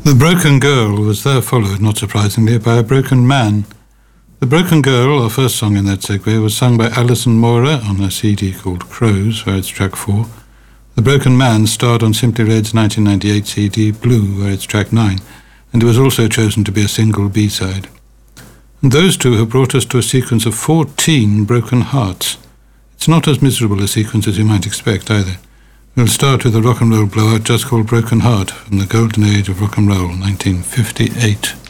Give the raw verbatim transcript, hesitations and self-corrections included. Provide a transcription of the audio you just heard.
The Broken Girl was there followed, not surprisingly, by A Broken Man. The Broken Girl, our first song in that segue, was sung by Alison Mora on a C D called Crows, where it's track four. The Broken Man starred on Simply Red's nineteen ninety-eight C D Blue, where it's track nine, and it was also chosen to be a single B-side. And those two have brought us to a sequence of fourteen broken hearts. It's not as miserable a sequence as you might expect, either. We'll start with a rock and roll blowout just called Broken Heart from the golden age of rock and roll, nineteen fifty-eight.